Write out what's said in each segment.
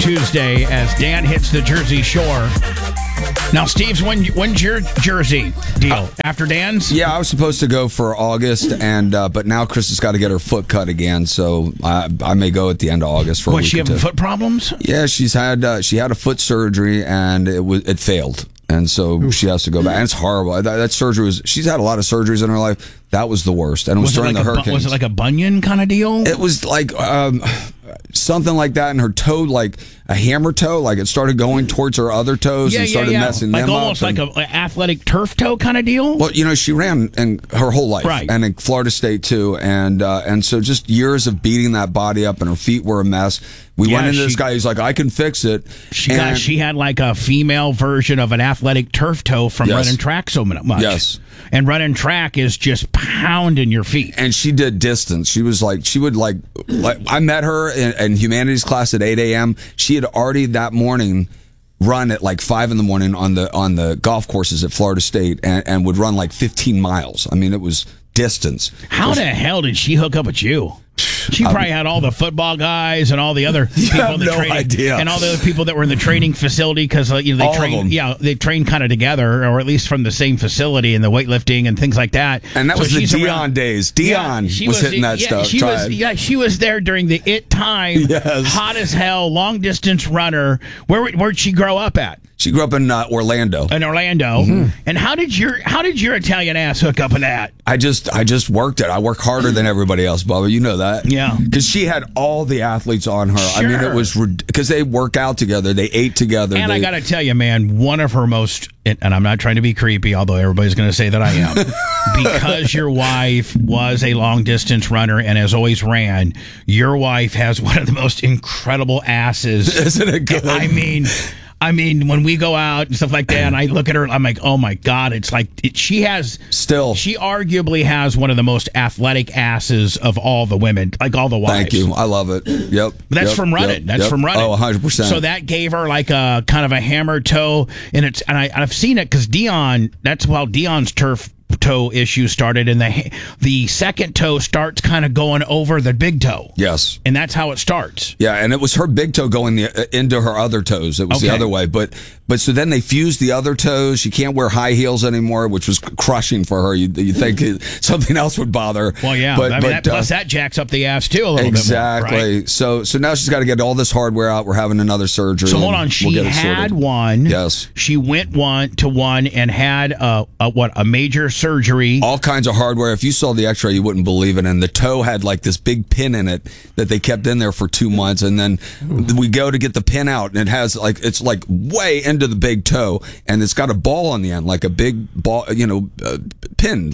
Tuesday as Dan hits the Jersey Shore. Now, Steve's, when's your Jersey deal? After Dan's? Yeah, I was supposed to go for August, and but now Chris has got to get her foot cut again, so I may go at the end of August for a week. Was she having foot problems? Yeah, she had a foot surgery, and it failed. And so she has to go back. And it's horrible. That surgery she's had a lot of surgeries in her life. That was the worst. And it was during the hurricanes. Was it like a bunion kind of deal? It was like something like that in her toe, like a hammer toe. Like it started going towards her other toes and started messing them up. Like almost like an athletic turf toe kind of deal? Well, she ran her whole life. Right. And in Florida State, too. And so just years of beating that body up, and her feet were a mess. We went into this guy. He's like, I can fix it. She had like a female version of an athletic turf toe from running track so much. Yes. And running track is just pounding your feet. And she did distance. She was like, I met her in humanities class at 8 a.m. She had already that morning run at like 5 in the morning on the golf courses at Florida State and would run like 15 miles. I mean, it was distance. How the hell did she hook up with you? She probably had all the football guys and all the other people in the training, idea. And all the other people that were in the training facility because they train. Yeah, they train kind of together, or at least from the same facility in the weightlifting and things like that. And that was the Dion days. Dion was hitting that stuff. She was there during the it time. Yes. Hot as hell, long distance runner. Where'd she grow up at? She grew up in Orlando. In Orlando. Mm-hmm. And how did your Italian ass hook up in that? I just worked it. I work harder than everybody else, Bubba. You know that. Yeah. Because she had all the athletes on her. Sure. I mean, it was because they work out together. They ate together. And I got to tell you, man, one of her most, and I'm not trying to be creepy, although everybody's going to say that I am, because your wife was a long distance runner and has always ran, your wife has one of the most incredible asses. Isn't it good? I mean, when we go out and stuff like that, and I look at her, I'm like, oh my God, it's like she arguably has one of the most athletic asses of all the women, like all the wives. Thank you. I love it. Yep. But that's from running. That's from running. Oh, 100%. So that gave her like a kind of a hammer toe, and I've seen it because that's how Dion's turf toe issue started, and the second toe starts kind of going over the big toe. Yes. And that's how it starts. Yeah, and it was her big toe going into her other toes. It was the other way. But so then they fused the other toes. She can't wear high heels anymore, which was crushing for her. You think something else would bother. Well, yeah. Plus that jacks up the ass, too, a little bit more. Exactly. Right? So now she's got to get all this hardware out. We're having another surgery. So hold on. She had one. Yes. She went to one and had a major surgery. All kinds of hardware. If you saw the x-ray, you wouldn't believe it. And the toe had like this big pin in it that they kept in there for 2 months. And then we go to get the pin out, and it's like way into the big toe, and it's got a ball on the end, like a big ball, pin,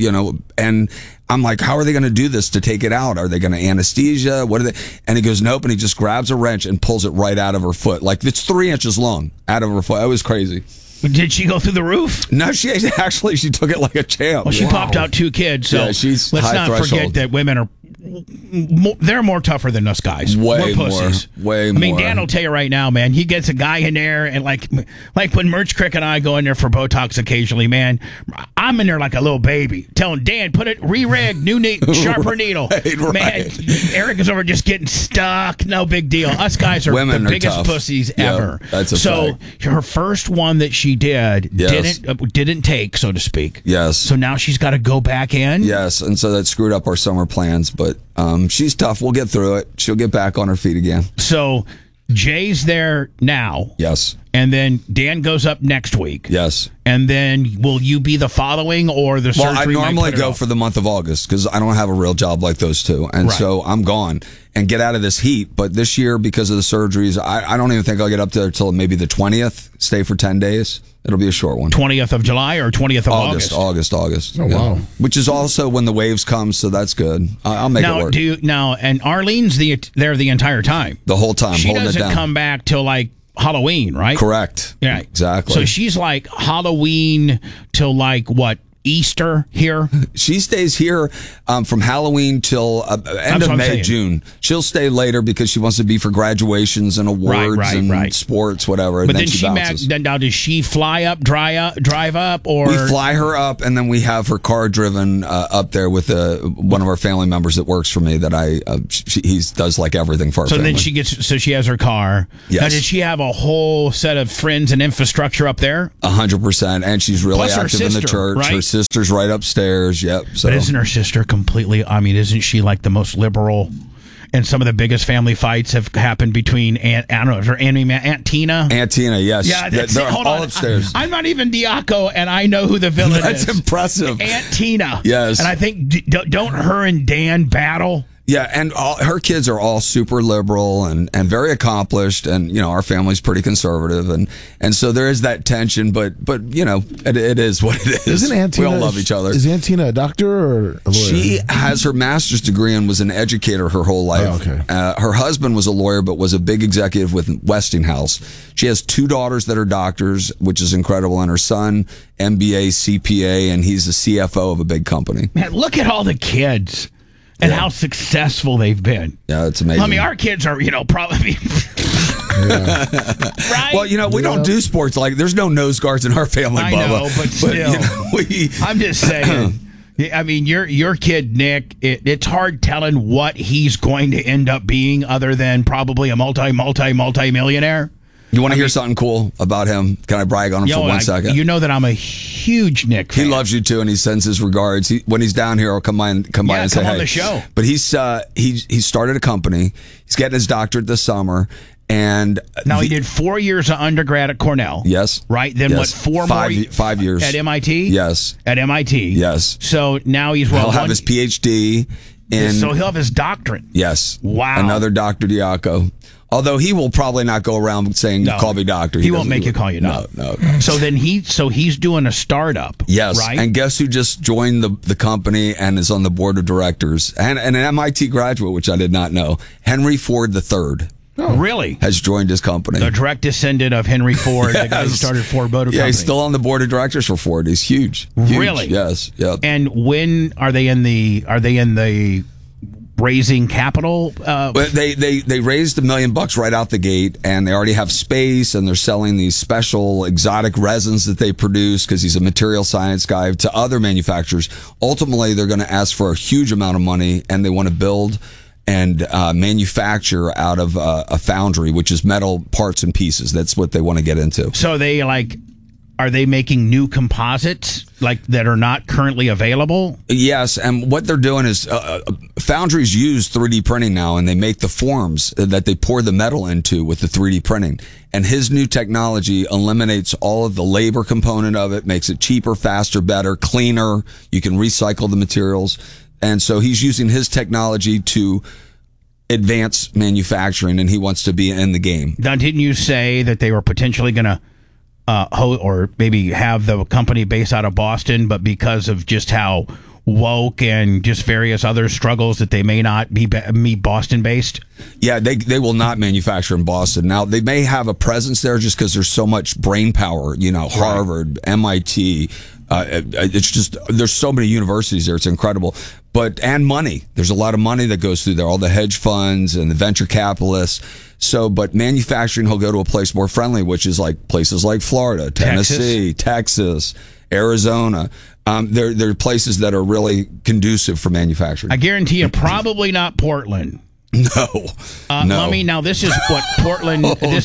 and I'm like, how are they going to do this to take it out? Are they going to anesthesia? What are they? And he goes, nope. And he just grabs a wrench and pulls it right out of her foot. Like it's 3 inches long out of her foot. It was crazy. Did she go through the roof? No, she took it like a champ. Well, she popped out 2 kids, so let's not forget that women are they're more tougher than us guys. Way We're pussies. Way I mean, Dan will tell you right now, man, he gets a guy in there, and like when Merch Crick and I go in there for Botox occasionally, man, I'm in there like a little baby, telling Dan, put it, re-rig, new sharper needle. Right. Man, Eric is over just getting stuck. No big deal. Us guys are Women the biggest tough. Pussies ever. That's a fact. Her first one that she did didn't take, so to speak. Yes. So now she's got to go back in. Yes, and so that screwed up our summer plans, but she's tough. We'll get through it. She'll get back on her feet again. So Jay's there now. Yes. And then Dan goes up next week. Yes. And then will you be the following or the surgery? Well, I normally go for the month of August because I don't have a real job like those two. And so I'm gone and get out of this heat. But this year, because of the surgeries, I don't even think I'll get up there till maybe the 20th, stay for 10 days. It'll be a short one. 20th of July or 20th of August? August. Oh, wow. Which is also when the waves come, so that's good. I'll make it work. And Arlene's there the entire time. The whole time, she holding it down. She doesn't come back till like Halloween, right? Correct. Yeah. Exactly. So she's like Halloween till like what? Easter here? She stays here from Halloween till end of May, June. She'll stay later because she wants to be for graduations and awards and sports, whatever. But and then she bounces. Now, does she fly up, drive up, or we fly her up, and then we have her car driven up there with one of our family members that works for me. That he does like everything for our family. So then she has her car. Yes. Now, did she have a whole set of friends and infrastructure up there? 100%, and she's really Plus active in the church. Right? Her sister's right upstairs. Yep. So. But isn't her sister completely? I mean, isn't she like the most liberal? And some of the biggest family fights have happened between Aunt Tina. Aunt Tina, yes. Yeah, they're all upstairs. I'm not even Diaco, and I know who the villain is. That's impressive. Aunt Tina. Yes. And I think don't her and Dan battle? Yeah, and her kids are all super liberal and very accomplished, and our family's pretty conservative, and so there is that tension, but it is what it is. Isn't Aunt Tina, we all love each other. Is Aunt Tina a doctor or a lawyer? She has her master's degree and was an educator her whole life. Oh, okay. Her husband was a lawyer, but was a big executive with Westinghouse. She has 2 daughters that are doctors, which is incredible, and her son, MBA, CPA, and he's the CFO of a big company. Man, look at all the kids. And how successful they've been. Yeah, it's amazing. I mean, our kids are, probably... Right? Well, we don't do sports like... There's no nose guards in our family, I Bubba. know, but still. I'm just saying. I mean, your kid, Nick, it's hard telling what he's going to end up being other than probably a multi-millionaire. You want to hear something cool about him? Can I brag on him for 1 second? You know that I'm a huge Nick fan. He loves you too, and he sends his regards. When he's down here, I'll come by and say, come hey. on the show. But he started a company. He's getting his doctorate this summer. And now he did 4 years of undergrad at Cornell. Yes. Right? Then yes. what, 5 years. At MIT? Yes. At MIT? Yes. So now he'll have his PhD. So he'll have his doctorate. Yes. Wow. Another Dr. Diaco. Although he will probably not go around saying, call me doctor. He won't make you call you doctor. No. So then he's doing a startup. Yes. Right? And guess who just joined the company and is on the board of directors? And an MIT graduate, which I did not know. Henry Ford III. Oh, really? Has joined his company. The direct descendant of Henry Ford, the guy who started Ford Motor Company. Yeah, he's still on the board of directors for Ford. He's huge. Really? Yes. Yep. And when are they in the raising capital? They raised $1 million right out the gate, and they already have space, and they're selling these special exotic resins that they produce because he's a material science guy to other manufacturers. Ultimately, they're going to ask for a huge amount of money, and they want to build and manufacture out of a foundry, which is metal parts and pieces. That's what they want to get into. So are they making new composites that are not currently available? Yes, and what they're doing is foundries use 3D printing now, and they make the forms that they pour the metal into with the 3D printing. And his new technology eliminates all of the labor component of it, makes it cheaper, faster, better, cleaner. You can recycle the materials. And so he's using his technology to advance manufacturing, and he wants to be in the game. Now, didn't you say that they were potentially going to or maybe have the company based out of Boston, but because of just how woke and just various other struggles that they may not be Boston based? Yeah, they will not manufacture in Boston. Now, they may have a presence there just because there's so much brain power, Harvard, MIT. It's just, there's so many universities there. It's incredible. And money. There's a lot of money that goes through there, all the hedge funds and the venture capitalists. But manufacturing, he'll go to a place more friendly, which is like places like Florida, Tennessee, Texas, Arizona. There are places that are really conducive for manufacturing. I guarantee you, probably not Portland. No. Lummy, now this is what Portland.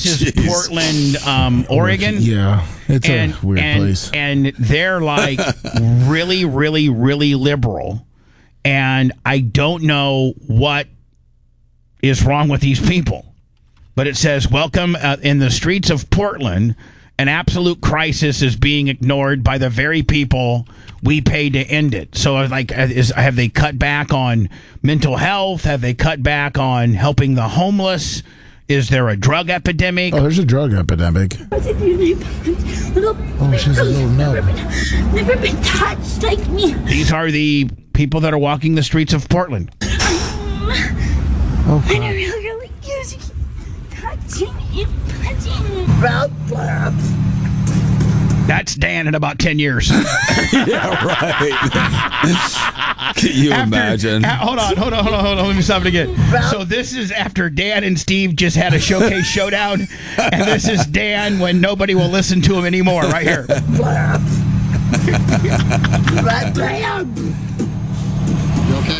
Portland, Oregon. Yeah, it's a weird place, and they're like really, really, really liberal. And I don't know what is wrong with these people, but it says, "Welcome in the streets of Portland. An absolute crisis is being ignored by the very people we pay to end it." So, have they cut back on mental health? Have they cut back on helping the homeless? Is there a drug epidemic? Oh, there's a drug epidemic. Oh, she's a little nub. Never been touched like me. These are the people that are walking the streets of Portland. Oh, I really use touching and punching roadblocks. That's Dan in about 10 years. Yeah, right. Can you imagine? Hold on. Let me stop it again. So this is after Dan and Steve just had a showcase showdown, and this is Dan when nobody will listen to him anymore. Right here. You okay?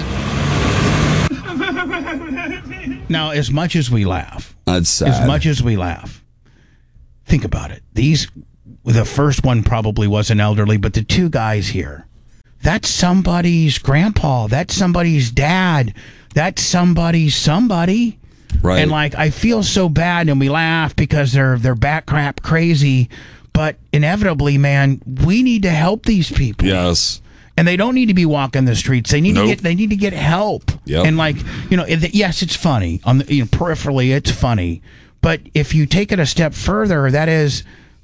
Now, as much as we laugh, That's sad. Think about it. The first one probably wasn't elderly, but the two guys here, that's somebody's grandpa. That's somebody's dad. That's somebody's somebody. Right. And like, I feel so bad, and we laugh because they're back crap crazy. But inevitably, man, we need to help these people. Yes. And they don't need to be walking the streets. They need to get help. Yep. And like, yes, it's funny on the peripherally, it's funny. But if you take it a step further, this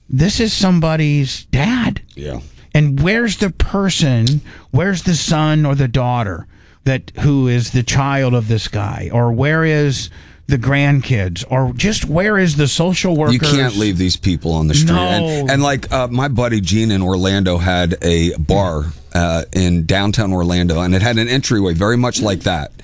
is somebody's dad. Yeah. And where's the person? Where's the son or the daughter who is the child of this guy? Or where is the grandkids? Or just where is the social worker? You can't leave these people on the street. No. And like my buddy Gene in Orlando had a bar in downtown Orlando, and it had an entryway very much like that.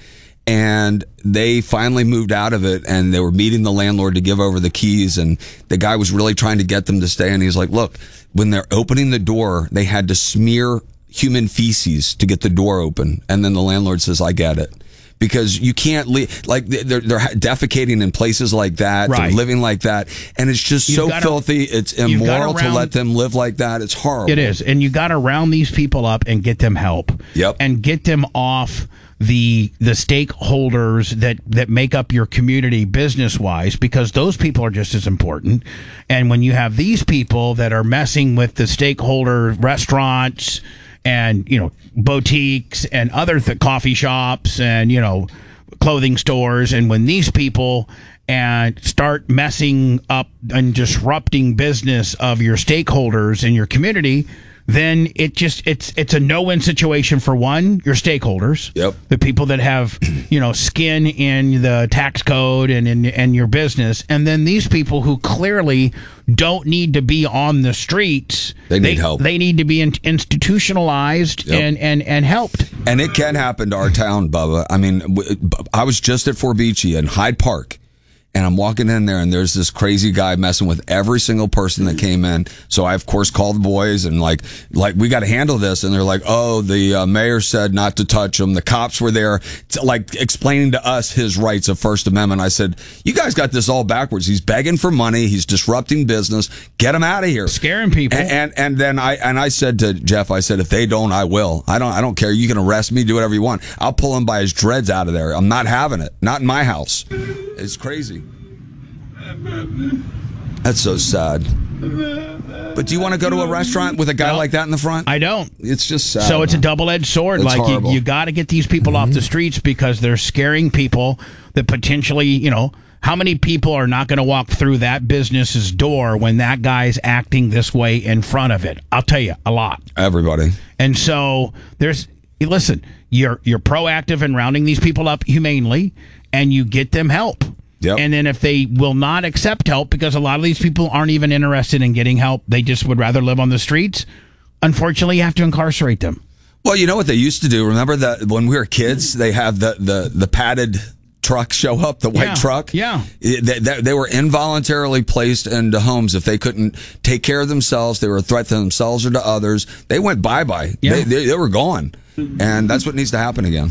And they finally moved out of it, and they were meeting the landlord to give over the keys, and the guy was really trying to get them to stay. And he's like, look, when they're opening the door, they had to smear human feces to get the door open. And then the landlord says, I get it. Because you can't leave, like they're defecating in places like that, right. They're living like that, and it's just filthy. It's immoral to let them live like that. It's horrible. It is, and you got to round these people up and get them help. Yep, and get them off the stakeholders that make up your community business wise, because those people are just as important. And when you have these people that are messing with the stakeholder restaurants and boutiques and other coffee shops and clothing stores, and when these people start messing up and disrupting business of your stakeholders in your community, then it's a no-win situation for one, your stakeholders, yep, the people that have skin in the tax code and in your business, and then these people who clearly don't need to be on the streets. They need help. They need to be institutionalized, yep, and helped. And it can happen to our town, Bubba. I mean, I was just at Fort Beachy in Hyde Park. And I'm walking in there, and there's this crazy guy messing with every single person that came in. So I, of course, called the boys and like we got to handle this. And they're like, oh, the mayor said not to touch him. The cops were there, explaining to us his rights of First Amendment. I said, you guys got this all backwards. He's begging for money. He's disrupting business. Get him out of here. Scaring people. And then I said to Jeff, I said, if they don't, I will. I don't care. You can arrest me, do whatever you want. I'll pull him by his dreads out of there. I'm not having it. Not in my house. It's crazy. That's so sad. But do you want to go to a restaurant with a guy like that in the front? I don't. It's just sad. So it's a double-edged sword. It's horrible. You got to get these people off the streets, because they're scaring people that potentially, how many people are not going to walk through that business's door when that guy's acting this way in front of it? I'll tell you, a lot. Everybody. And so listen, you're proactive in rounding these people up humanely, and you get them help. Yep. And then if they will not accept help, because a lot of these people aren't even interested in getting help, they just would rather live on the streets, unfortunately you have to incarcerate them. Well, you know what they used to do? Remember that when we were kids, they have the padded truck show up, the white truck? Yeah. They were involuntarily placed into homes. If they couldn't take care of themselves, they were a threat to themselves or to others, they went bye-bye. Yeah. They were gone. And that's what needs to happen again.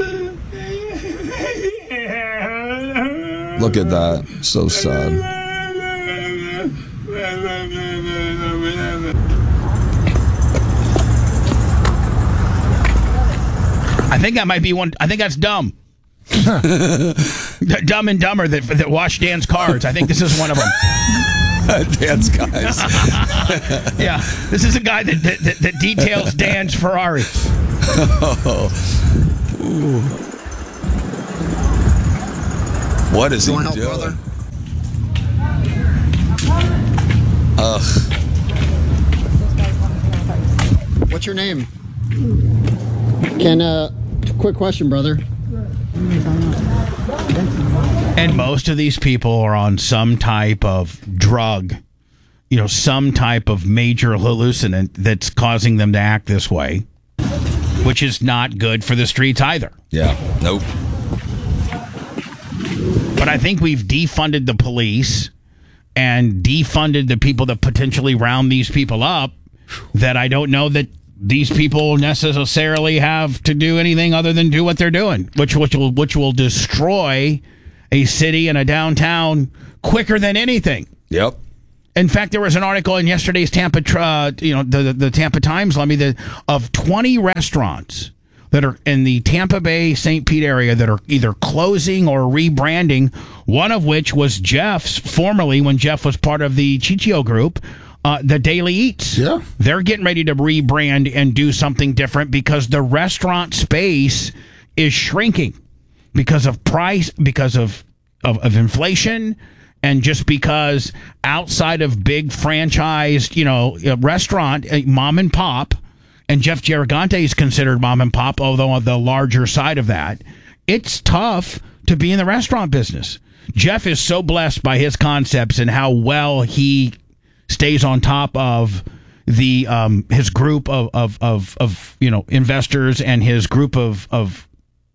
Look at that. So sad. I think that might be one. I think that's Dumb. Dumb and Dumber that washed Dan's cars. I think this is one of them. Dan's guys. Yeah. This is a guy that details Dan's Ferrari. Ooh. What is he doing? Brother? Ugh. What's your name? Quick question, brother. And most of these people are on some type of drug some type of major hallucinant that's causing them to act this way, which is not good for the streets either. Yeah. Nope. But I think we've defunded the police and defunded the people that potentially round these people up, that I don't know that these people necessarily have to do anything other than do what they're doing, which will destroy a city and a downtown quicker than anything. Yep. In fact, there was an article in yesterday's Tampa, the Tampa Times, of 20 restaurants that are in the Tampa Bay, St. Pete area that are either closing or rebranding, one of which was Jeff's, formerly when Jeff was part of the Chichio Group, the Daily Eats. Yeah. They're getting ready to rebrand and do something different because the restaurant space is shrinking because of price, because of inflation, and just because outside of big franchised, restaurant, mom and pop, and Jeff Gigante is considered mom and pop, although on the larger side of that, it's tough to be in the restaurant business. Jeff is so blessed by his concepts and how well he stays on top of the his group of investors and his group of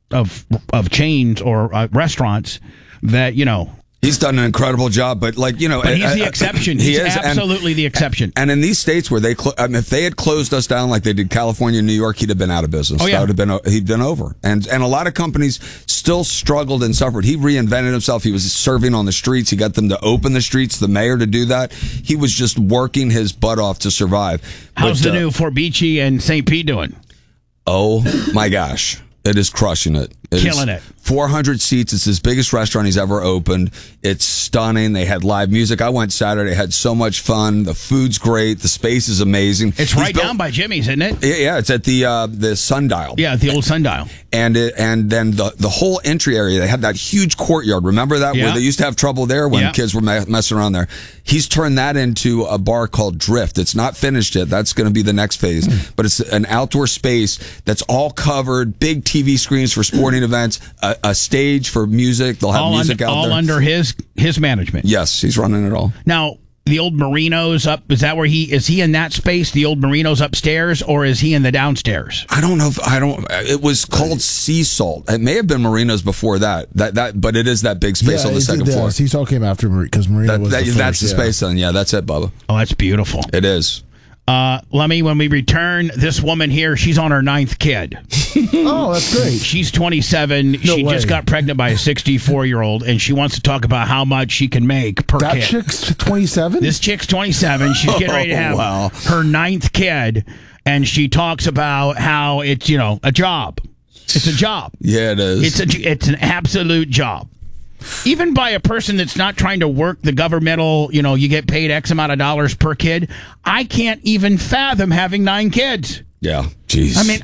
chains or restaurants that He's done an incredible job, but but he's the exception. He's absolutely the exception. And in these states where if they had closed us down like they did California and New York, he'd have been out of business. Oh, yeah. He'd been over. And a lot of companies still struggled and suffered. He reinvented himself. He was serving on the streets. He got them to open the streets, the mayor to do that. He was just working his butt off to survive. How's the new Fort Beachy and St. Pete doing? Oh my gosh. It is crushing it. Killing it. 400 seats. It's his biggest restaurant he's ever opened. It's stunning. They had live music. I went Saturday, had so much fun. The food's great. The space is amazing. It's down by Jimmy's, isn't it? Yeah, it's at the Sundial. Yeah, the old Sundial. And then the whole entry area, they had that huge courtyard. Remember that? Yeah. Where they used to have trouble there when kids were messing around there. He's turned that into a bar called Drift. It's not finished yet. That's going to be the next phase. But it's an outdoor space that's all covered, big TV screens for sporting events, a stage for music. They'll have music out there. All under his management. Yes, he's running it all. Now, the old Marino's up, is that where is he in that space, the old Marino's upstairs, or is he in the downstairs? I don't know it was called Sea Salt. It may have been Marino's before that, but it is that big space on the second floor. Sea Salt came after because Marino was the first, that's the space then. Yeah, that's it, Bubba. Oh, that's beautiful. It is. Lemmy, when we return, this woman here, she's on her 9th kid. Oh, that's great. She's 27. She just got pregnant by a 64-year-old, and she wants to talk about how much she can make per kid. That chick's 27? This chick's 27. She's getting ready to have her 9th kid, and she talks about how it's, a job. It's a job. Yeah, it is. It's an absolute job. Even by a person that's not trying to work the governmental, you get paid X amount of dollars per kid. I can't even fathom having 9 kids. Yeah, jeez. I mean,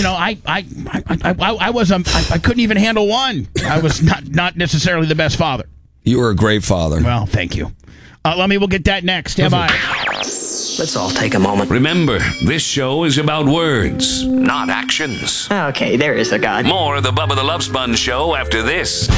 I couldn't even handle one. I was not necessarily the best father. You were a great father. Well, thank you. We'll get that next. Stand by. Let's all take a moment. Remember, this show is about words, not actions. Okay, there is a God. More of the Bubba the Love Sponge Show after this.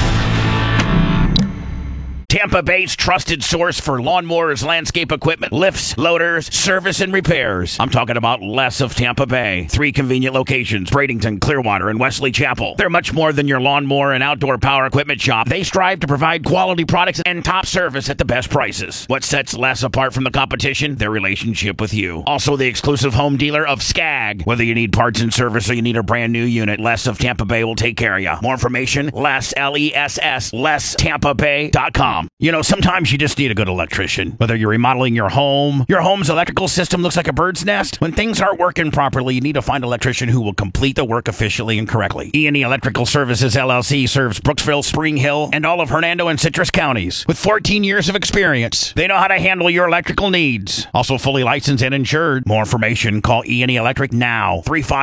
Tampa Bay's trusted source for lawnmowers, landscape equipment, lifts, loaders, service, and repairs. I'm talking about Les of Tampa Bay. 3 convenient locations, Bradenton, Clearwater, and Wesley Chapel. They're much more than your lawnmower and outdoor power equipment shop. They strive to provide quality products and top service at the best prices. What sets Les apart from the competition? Their relationship with you. Also the exclusive home dealer of Skag. Whether you need parts and service or you need a brand new unit, Les of Tampa Bay will take care of you. More information, Les, L-E-S-S, LesTampaBay.com. Sometimes you just need a good electrician. Whether you're remodeling your home's electrical system looks like a bird's nest. When things aren't working properly, you need to find an electrician who will complete the work efficiently and correctly. E&E Electrical Services, LLC serves Brooksville, Spring Hill, and all of Hernando and Citrus counties. With 14 years of experience, they know how to handle your electrical needs. Also fully licensed and insured. More information, call E&E Electric now.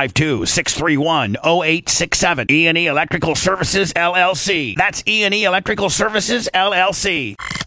352-631-0867. E&E Electrical Services, LLC. That's E&E Electrical Services, LLC.